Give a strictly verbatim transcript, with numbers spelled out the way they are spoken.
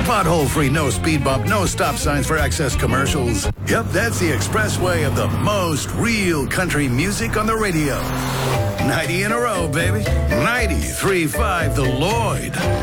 pothole-free, no speed bump, no stop signs for excess commercials. Yep, that's the expressway of the most real country music on the radio. ninety in a row, baby. ninety-three point five The Lloyd.